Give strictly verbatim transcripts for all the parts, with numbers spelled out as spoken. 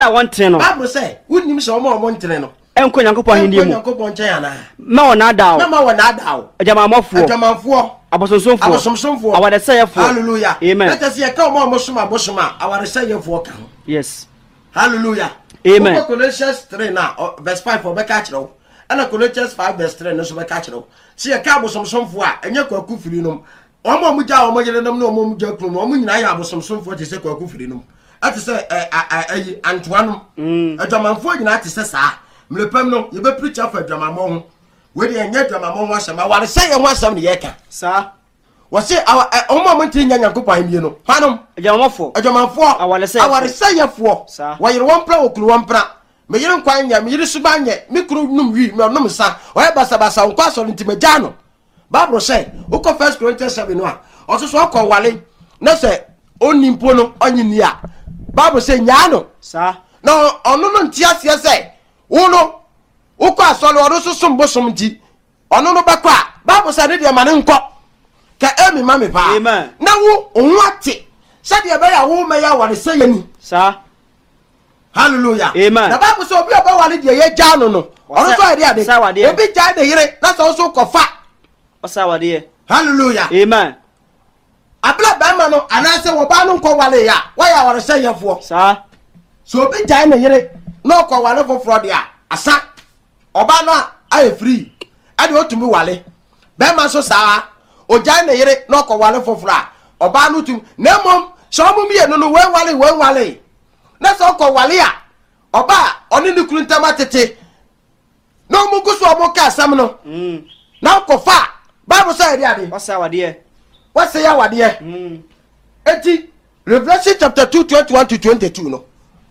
I want to know. Bible say, wouldn't you so more Montano? Enko Yankopon hindi mu. Yankopon Chayana. Ma wona da o. Na ma wona da o. Ajamamofo. Ajamamfo. Abosonsomfo. Abosonsomfo. Awade sayefo. Hallelujah. Amen. Let us hear come more mosuma bosuma. Awade sayefo kan. Yes. Hallelujah. Amen. Colossians three now, verse five for Becatch now. And Colossians five verse three no so Becatch now. See a cabo some somfo a enye kwaku firinum. Omo muja omo yelenum no omo muja krum. Omo nyina ya abosomsomfo te se kwaku firinum. Ati se eh eh Antoine. Mm. Ajamamfo nyina ati se saa. Mlepem no ye be preach for adwamammo ho we de enye adwamammo ho asem aware say ye ho asem ne ye ka sa wo se omo mo ntin nya Nyankopon bie no hanom adwamamfo adwamamfo aware say aware say ye fo wo yire won pra okuru won pra me yire nkwan nya me yire suba nye me kuru num wi me onum sa o ye basa basa nkwa so ntimagya no Bible say uko first Corinthians seven no a oso okọ wale na se onimpo no onyini a Bible say nya no sa no onu no ntia se say uno uko asole odo susum bosom di ono no bakwa Bible say de ma ne nko ka emi ma me pa amen na wo onwate se de be ya wo me ya ware se yani sa hallelujah amen na Bible say obi oba ware de ye ja no no ono so ade ade obi ja de yire na so so kofa o sa wade hallelujah amen abla ba ma no anase wo ba no nko wale ya wa ya ware se yefo sa so obi ja na yire no kwa wale for fraud ya asa oba no a free ade otumi wale be ma so saa ojan na yire no kwa wale for fraud oba no tum na mom so mom ye no no we wale we wale na so kwa wale ya oba oni ni kuru ntama tete no mu guso omo ka asam no mm na ko fa Bible say ade ade wasa wade wasa ya wade mm eti Revelation chapter two twenty-one to twenty-two no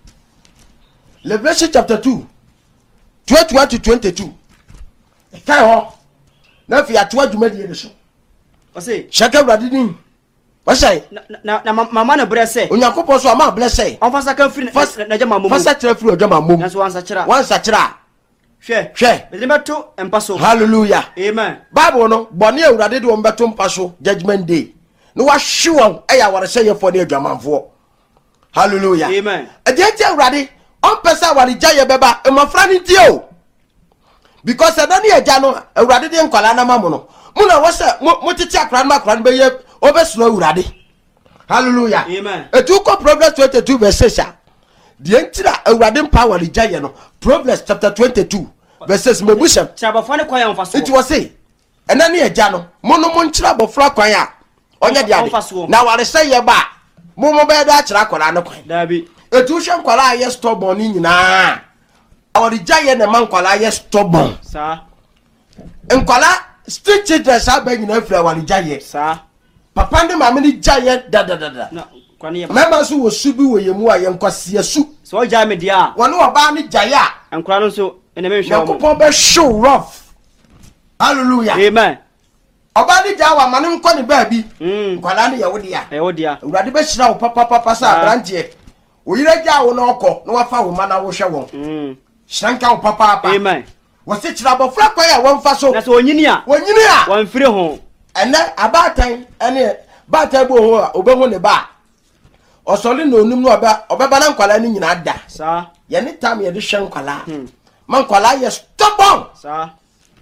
Revelation chapter two twenty-one to twenty-two. Kai ho. Na fi atwa dwumadi ne so. O say, shaka bradini. O say, na na mama na brese. Onyankopon so ama blesse. On fasa kan free na jama momo. Fasa tira free jama momo. Na so wansa kira. Wansa kira. Hwe. Hwe. Be meto empaso. Hallelujah. Amen. Bible no, bone awurade de on beto empaso judgment day. No wa hwe eya ware say for the adwamanfo. Hallelujah. Amen. E de ti awurade on pesa wari jaye beba e mafra ni tie o because adani eja no awurade de nkwala na mamu no mu na wo se mo titi akran ma akran be ye obesuno awurade hallelujah amen etu ko Proverbs twenty-two verse six de entira awurade mpa wari jaye no Proverbs chapter twenty-two verse six mebusha chabafo ne kwaya mfaso it was say enani eja no mo no mo ntira bofra kwan a onye de ade na wari se ye ba mo mo be da akira kwala ne kwan dabi etu hwe nkwala ye stubborn ni nyina awori jaye na man nkwala ye stubborn sa nkwala street children sa ba nyina afira awori jaye sa papa ndi mama ni jaye da da da da na kwani mama so wo subi wo yemu a ye nkwase su so o jaye me dia wonu oba ni jaye a nkwala no so ene me hwe o yakopon be show rough hallelujah amen oba ni jawa mane nko ni ba bi nkwala ni ye wo dia e wo dia urade be hira wo papa papa sa branche oyire ja wo no okọ no wafa wo mana wo hwe won mm shanka wo papa papa amen wo se kira bofra kwa ya won fa so na so onyini a onyini a won fire ho ene abatan ene batan bo ho a obehu ne ba osoli no onum no oba obeba na nkwala ni nyina da sa ye ni tam ye de hwe nkwala man nkwala ye stubborn sa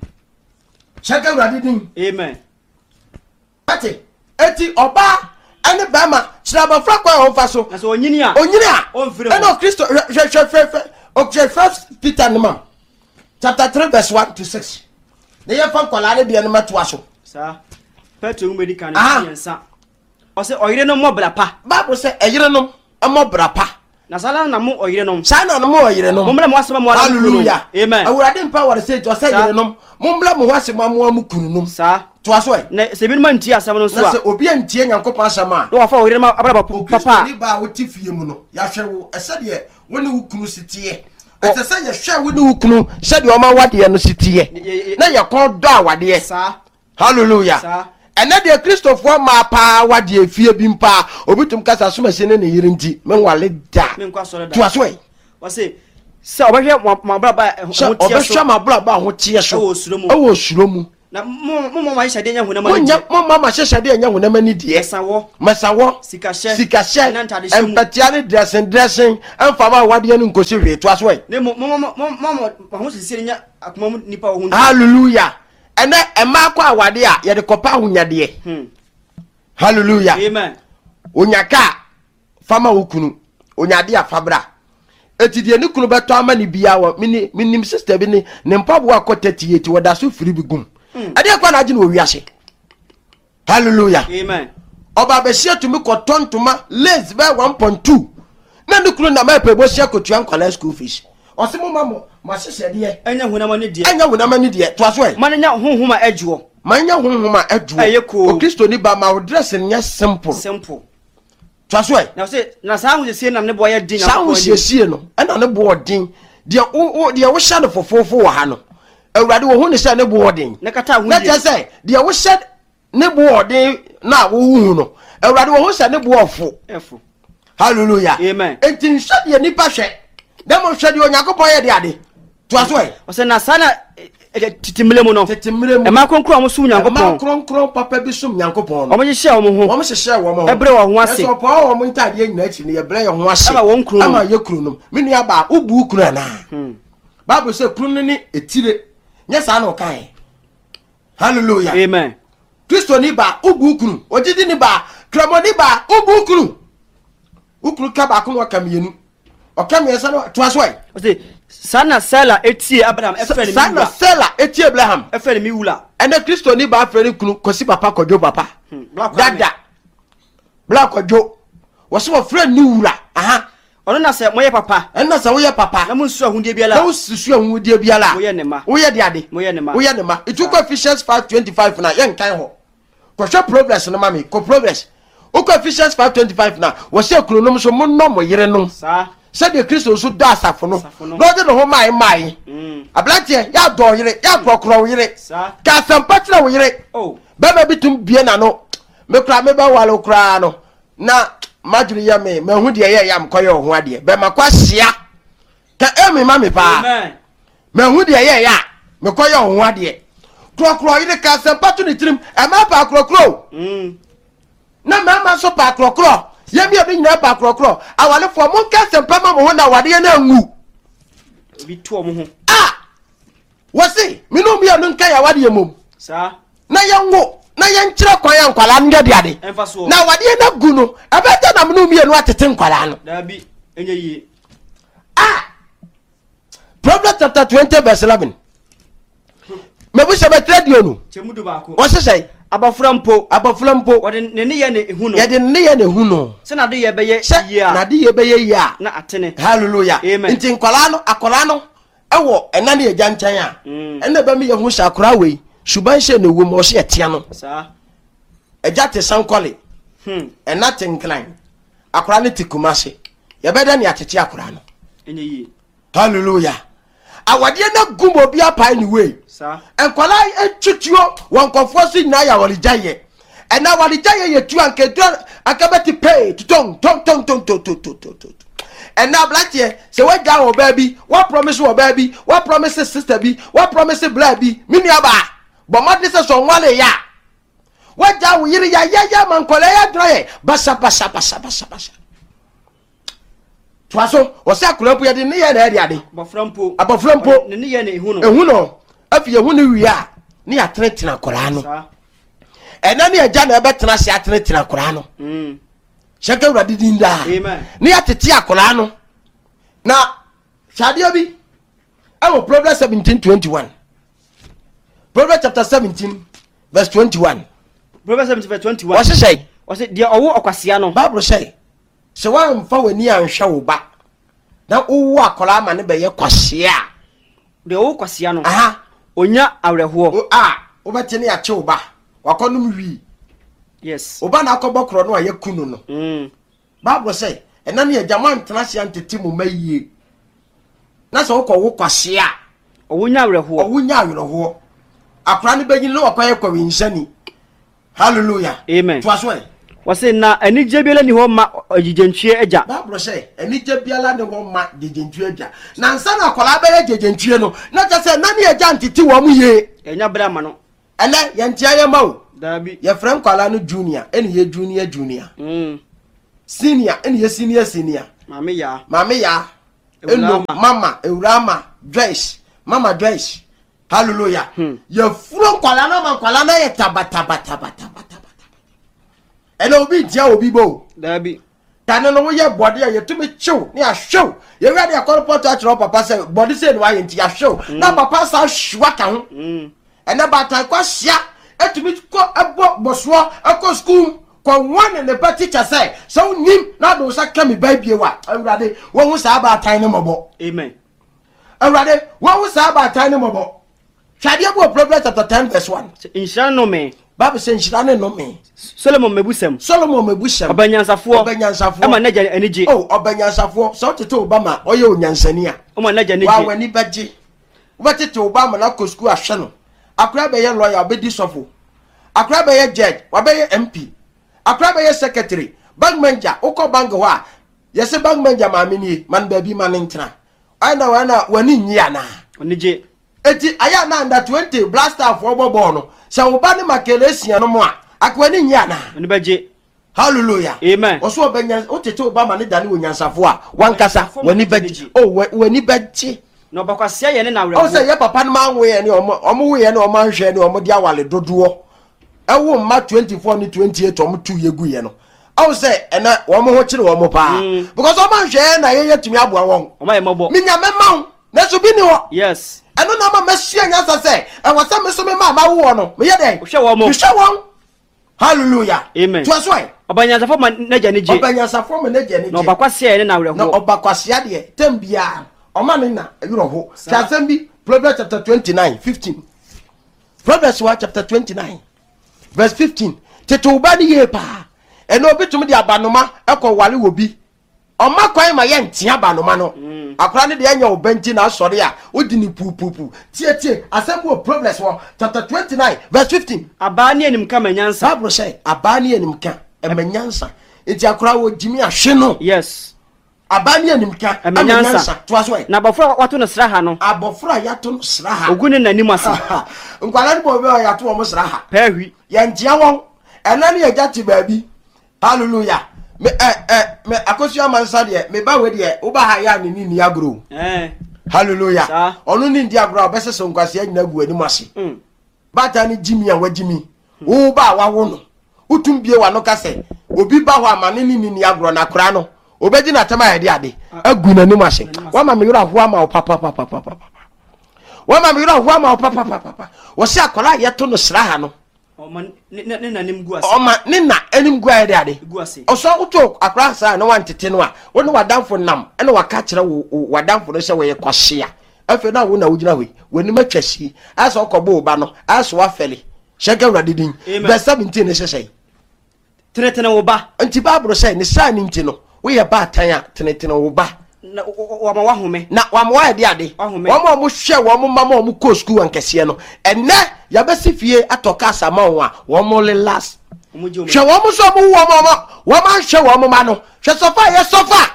shanka urade din amen ati eti oba ene bama chiraba fra kwa on faso na so onyini a onyini a on fire eno Kristo hwe hwe hwe okay first Peter no chapter three verse one to six ne ye fa kwala ne bia no mato aso sa Peter umedi kan yensa o se oyire no mobra pa Bible say eyire no mobra pa na sala na mo oyire no sa na no mo oyire no mo mla mo asema mo hallelujah amen awurade mpa wore say to say oyire no mo mla mo asema mo amu kununum sa to aso e na se bi ma ntie asema no so a se obi antie Nyankopon asema no wafa oyire ma abra papa ni ba wo tifie mu no ya hwe wo ese de woni wo kunu sitie ese se ye hwe woni wo kunu se de o ma wade no sitie na ye kon do awade sa hallelujah sa ene de Christopher ma pa wade afie bi mpa obitum kasa so machine ne yiri nti menwale da to aso e wo se se obehwe ma bra ba ho tie so obehwe ma bra ba ho tie so o suromu na mo mo ma hyade nya hunama ni die mo ma ma hyade nya hunama ni die mesawo mesawo sikahye sikahye empatia ne dressing dressing emfa ba wade ne nkosi hwe to aso e ne mo mo mo mo ho sisi nya akoma mu nipa wo hu hallelujah ene ema kwa awade a ye de kopa hunyade hmm hallelujah amen onyaka fama wokunu onyade afabra etidie ne kunu beto ama ne bia wo mini minim sister bi ne ne mpabo akotati eti woda so firi bi gum ade kwa na age no wiase hallelujah amen oba be sia tumi kotontoma les be one point two na ne kunu na ma pe bo sia kotua nkwala school fees osimo mamo ma sese de enya hunama ne de enya hunama ne de to aso e man nya honhoma adwo manya honhoma adwo o Kristo ni ba ma wo dress nya simple simple twaswe na se na sa hu se na ne boy din na hu se se no ena ne boy din de o de wo sha ne fofofo wo ha no awurade wo hu ne sha ne boy din ne kata hu na je se de wo sha ne boy din na wo hu no awurade wo hu sha ne boy fo efo hallelujah amen entin sha de nipa hwe dem hwe de onyankopon ye de ade twaswe o se na sana titimile mu no titimile mu e ma konkro mo sum nyankopon ma konkro papa bi sum nyankopon o mo hye o mo ho o mo hye o mo ho ebre wo ho ase so pa o mo ntade nyina chi ne ebre ye ho ase ama won kru ama ye kru no me nua ba ubu kru ana hmm bible say kru ni etire nya sa na kan hallelujah amen Kristo ni ba ubu kru ojidi ni ba kramo ni ba ubu kru ukru ka ba ko no kamienu o kamiesa no to aso ai o se sana sela etie Abraham efere mi wula sana sela etie Abraham efere mi wula ene Kristo ni ba afere kunu kosi papa kojo papa dada black kojo woso wo frɛ ni wula aha ono na se moye papa ena se wo ye papa na munsu ahundie biala na ususu ahundie biala wo ye ne ma wo ye de ade wo ye ne ma wo ye ne ma itu ko Ephesians five twenty-five na ye nkan ho ko hwe progress no mami ko progress o ko Ephesians five twenty-five na wo se kunu no so mo no mo yere no sa se de Kristo so da asafo no no de no ho mai mai mm ablatie ya do yire ya krokro yire ka sampatra wo yire oh baba bitum bie na no me kra me ba walo kra no na maduri ya me me hu de ye ya mkoyo ho ade be makwa hia ka emi ma me pa amen me hu de ye ya me koyo ho ade krokro yire ka sampatu ni trim e ma pa krokro mm na ma ma so pa krokro yemi obi nyina pa krokro awale fo mo ka sempa ma mo ho na wade na ngu bi to mo ho ah wasi minu mi anu nka ya wade mom sa na yango na yankyira kwa ya nkwala nde de ade na wade na gu no abeta na minu mi anu atete nkwala no da bi enye yi ah Proverbs chapter twenty verse eleven mebu shebe tradio no chemudu ba ko o sesai abafura mpo abafura mpo wode ne ne ye ne hu no ye de ne ye ne hu no se na de ye beye ya na de ye beye ya na atene hallelujah nti nkwala no akola no ewo ena ne agya nchan a ena ba mi ye hu shakora we suban hye ne wo mo hye etia no sa agya te sankole hm ena te nklan akora ne tikumase ye beda ne atete akora no enye yi hallelujah awade na gumo bia pa ni we sa enkwala etutuo wonkofo si na ya walijaye ena walijaye yetu ankedo akabati pay tong tong tong tong tong tong tong ena blatie se waja wo baby what promise wo baby what promise sister bi what promise blabi mini aba bo made se so nwale ya waja wo yiri ya ya ya mankwala ya draye basa basa basa basa basa twaso wo se akulampu ya de ne ya na ya de ade abaframpo abaframpo ne ne ye ne ehu no ehu no afi ehu ne wia ne ya tretina kola no ena ne agya na ebetena se atretina kola no mm shaka urade dinda amen ne ya tete akola no na shadia bi awo Proverbs seventeen twenty-one Proverbs chapter seventeen verse twenty-one Proverbs seventeen verse twenty-one o se sei o se dia owo okwasea no Bible say se wa mfa wani anhwe wo ba na owo akola ma ne be ye kwasea de owo kwasea no aha onya awreho ah obetene ya che wo ba wakonum wi yes oba na akobokro no ayekunu no mm Bible say ena ne agama ntena se antete mo mayie na so ko wo kwasea owonya awreho owonya awreho akra ne begin no akwaye kwa winshani hallelujah amen twaso e wase na anije biala ni ho ma ojijentue agya Bible say anije biala ni ho ma jejentue agya na nsa na akola bere jejentue no na cha say na ne agya ntete wo mu ye enya bra ma no And then Yantia Mo. Dabi. Your friend Kalano Junior, and ye junior junior. Mm. Senior, and ye senior senior. Mammy ya. Mammy ya. Mama, Urama, Dress. Mama Dress. Hallelujah. Your from Kalana man Kalana yetaba taba taba taba taba. And obi dia obi bo. Dabi. Tano no ye body ye to me show. Near show. You ready a call pot touch papa say body say why into your show. Now papa sa shwaka. Mm. And about time kwa sia. Et to me ko abo boswa ako school. Kwa one and the teacher say so nim na do sa kemi baby wa. Awurade wo hu sa about time no mobo. Amen. Awurade wo hu sa about time no mobo. Shadia bo Proverbs chapter ten verse one. Inshira no me. Bible say inshira no me. Solomon mebusem. Solomon mebusem. Obanyansafo. Obanyansafo. Ama naja enije. Oh, Obanyansafo. So tete Obama oye onyansani a. Oma naja enije. Wa wani baje. Wa tete Obama na ko school ahwe no. Akra be ye lawyer obedi sofo. Akra be ye judge, wa be ye M P. Akra be ye secretary. Bank manager, uko bank ho a. Yese bank manager ma meni man baby man ntra. Ai na wa na wani nyia na. Onije. Eti aya na under twenty blaster for bobo no. Se oba ne makelesia no mo a. Akwani nyia na. Oni baje. Hallelujah. Amen. Oso obenya otete Obama ne dane onyansafo a. Wankasa wani baje. Oh wani baje. No bakwasia ye ne na awre. O say ye papa no man we ye ne omo omo we ye ne omo hwe ne omo dia wale dodowo. Ewo ma twenty-four ni twenty-eight omo tu ye gu ye no. O say ena omo ho kire omo pa. Because omo hwe na ye yetumi aboa won. Omo ye mobo. Minya mema na so bi ni ho. Yes. Eno na ma masia nyasa say e wasa me so me ma ma wo no. Me ye den. Hwe wo mo. Hwe won. Hallelujah. Amen. To aswai. Obanyansafo ma naja enije. Obanyansafo ma naja enije. No bakwasia ye ne na awre ho. No obakwasia de tembia. Omanina eyuro ho. Chasembi Proverbs chapter twenty-nine fifteen. Proverbs chapter twenty-nine verse fifteen. Tete ubani ye pa. Eno bitumi di abanoma eko wale wobi. Oma kwan ma ye ntia abanoma no. Akra ne de anya obenti na asore a odi ni pupupu. Tie tie asembo Proverbs chapter twenty-nine verse fifteen. Abani enim ka manyansa. Bible say abani enim ka e manyansa. Enti akra wo jimi ahwe no. Yes. Abani animka amenyansa twaso na abofra wato no sraha no abofra yato no sraha ogune nanim ase nkwala ni bo be yato wo sraha pahwi yanjia won ena ne yagati baabi hallelujah me eh eh me akosu amansa de me ba we de wo ba ha ya ni ni agro eh hallelujah onu ni ndi agro obese so nkwase anyina gu anim ase mm bata ni jimi a wajimi wo ba wa wo no utumbie wa no kase obi ba ho amane ni ni agro na kora no obeji na tema ya de ade agu na nim ase wa ma me yura ho ama papa papa papa wa ma me yura ho ama papa papa wo se akola ye to no sraha no o ma ne na nim gu ase o ma ne na enim gu ade ade o so uto akra sa na wantete no a wo ne wadanfo nam ene waka kire wo wadanfo no se wo ye kwahye a afi na wo na wugina we wani matwasi asa okobo ba no asa wa fele shega wrade din verse seventeen ne sesei tenetene wo ba anti Bible say ne sa ni nti no we ye ba tan a tenetene wo ba na wa ma wahome na wa ma wa de ade wa ma mo hwe wa mo mama mo ko school ankese no enne ya besi fie atoka sama wo a wo mo le last hwe wa mo so mo wo mo wa ma hwe wa mo ma no hwe sofa ye sofa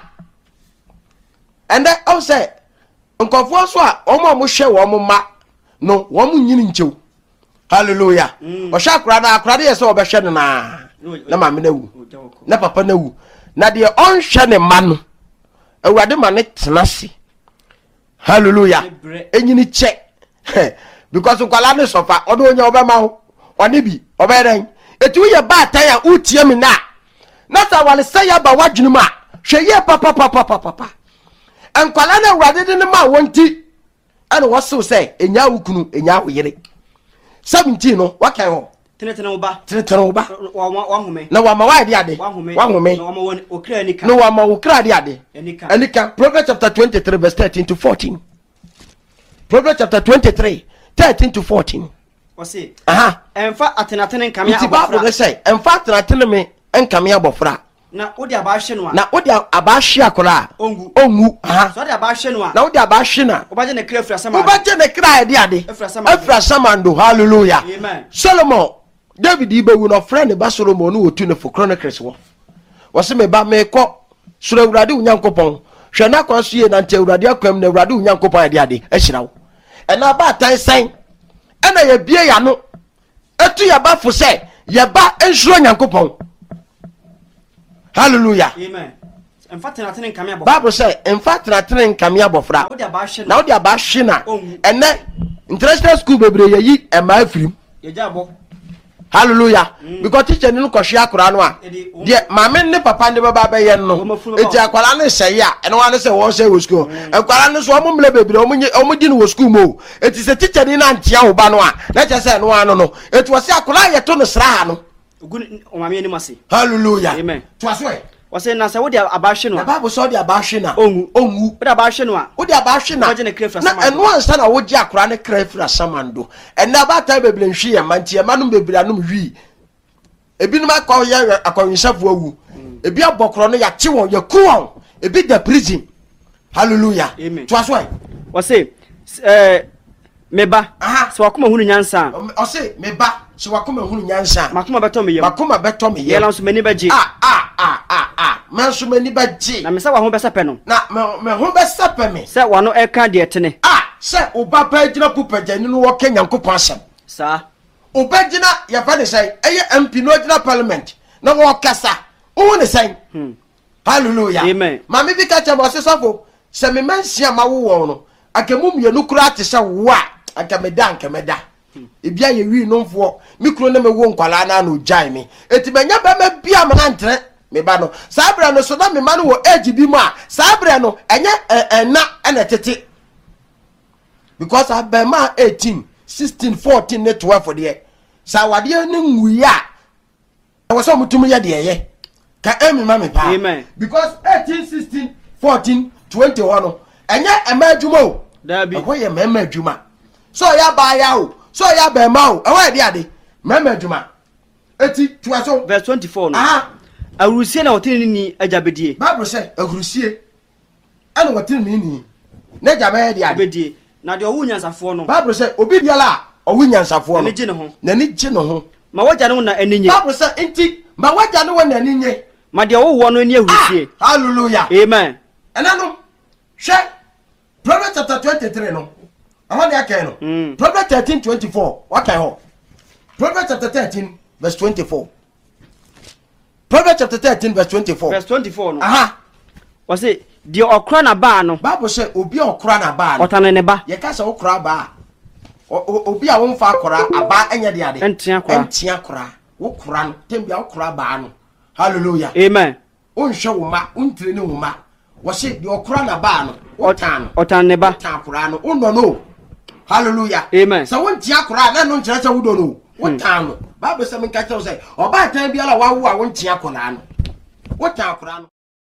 ende o say nkofo so a wo mo mo hwe wa mo ma no wo mo nyini nchew hallelujah o sha akra na akra de ye so obehwe no na na ma me na wu na papa na wu na de on hwe ne ma no awurade ma ne tenase hallelujah enyini che because kwala ne sofa odo onya obema ho one bi obeden etu ye ba tan a utie mi na na sa wale say ya ba wadwunu ma hwe ye papa papa papa enkwala na awurade de ne ma wonti ene wo so say enya wukunu enya woyere seventeen no wakan ho tenetene wo ba tenetene wo ba wa home na wa ma wa de ade wa home na wa ma okra nika no wa ma okra de ade enika Proverbs chapter twenty-three verse thirteen to fourteen Proverbs chapter twenty-three thirteen to fourteen o say aha emfa atenatene nkame abofra ti Bible say emfa atenatene me nkame abofra na odi abahwe no a na odi abahwe akora ongu ongu aha so odi abahwe no a na odi abahwe na obaje ne kra afra sama obaje ne kra de ade afra sama ndo hallelujah amen Solomon David ibewu no friend ba Solomon no otu ne for Chronicles wo wose me ba me ko sura urade unyankopon hwe na kwa so ye na nte urade akwam na urade unyankopon ade ade ahira wo ena ba tan san ena ye bie ya no etu yaba fo say yaba ensuro Nyankopon. Hallelujah. Amen. In fact, na tene nkame abofra. Bible say in fact na tene nkame abofra. Wo de aba hye na wo de aba hye na. Ene international school bebre yayi e ma afirim. Ye jabo. Hallelujah. Mm. Because teacher ni no kohwe akora no a. De maame ne papa ne baba ba ye no. Eti akwala ne sey a ene wa ne sey wo sey wo school. Akwala ne so omo mle bebre omo omo di no wo school mo. Eti se teacher ni na ntia wo ba no a. Na che sey no ano no. Eti wo sey akwala ye to no sra ha no. Ogun o maame ni mase. Hallelujah. Amen. To aso wase na se wo de aba hye no. The Bible so de aba hye na. Ongu ongu. Wo de aba hye no a. Wo de aba hye na. Wo je ne krefra samando. Na eno ansa na wo je akwala ne krefra samando. Ena aba ta bebre nhwe ye mantie manum bebre anum hwi. Ebi numa kwa ya akwanyisafo awu. Ebi abokro no ya che won ya ku won. Ebi da prison. Hallelujah. Amen. To aso ai. Wase eh meba. Aha. So akoma hunu nyansa. O se meba. So akoma hunu nyansa. Makoma beto me yem. Makoma beto me yem. Ye lanso mani baji. Ah ah ah ah ah. Manso mani baji. Na me se wa ho besepe no. Na me ho besepe me. Se wa no e ka de tene. Ah, se oba pa gina pupagani no wo Kenya Nyankopon asem. Sa obagina ya fa ne say eye M P no gina parliament na wo kasa wo ne say hmm. Hallelujah. Amen. Mama bi ka cha bo sesofo se me mansia ma wo wo no akemu mienu kura te se wo a akameda akameda ebia ye wi no mfo mikro na me wo nkwala na no jai me eti benya ba ma bia ma ntre me ba no sabra no so na me ma no wo age bi mu a sabra no enye enna ena tete because abema eighteen sixteen fourteen ne twelve for there sa wade ne nwuya e wo so mutum ye de ye ka emi ma me pa. Amen. Because eighteen sixteen fourteen twenty-one no enye ema adwuma o da bi ko ye mema adwuma so ya ba ya o so ya ba ma o e wa de ade mema adwuma eti to so verse twenty-four no ah awurusie na wotini ni ajabedie. Bible say awurusie ana wotini ni na jabe de ade bedie na de owu nyansafo no. Bible say obi biala owu nyansafo no na ji ne ho na ni ji ne ho ma waja no na aninye. Bible say enti ma waja no na aninye ma de owu no ni awurusie. Hallelujah. Amen. Enano she Proverbs chapter twenty-three no ahon de akai no mm. Proverbs thirteen twenty-four wakai ho Proverbs chapter thirteen verse twenty-four Proverbs chapter thirteen verse twenty-four verse twenty-four no aha wase de okra na ba no. Bible say obi okra na ba no otane ne ba ye ka say okra ba obi a won fa akra aba enya de ade entia akra entia akra wo kra no tembia okra ba no. Hallelujah. Amen. Unhwe wo ma untire ne wo ma wase de okra na ba no otan otan ne ba otan akra no unno no. Hallelujah. Amen. So won tia akra na no nkyere se wo do no otan no Bible say me ka tell say oba tan bia la wa wo a won tia akra no otan akra no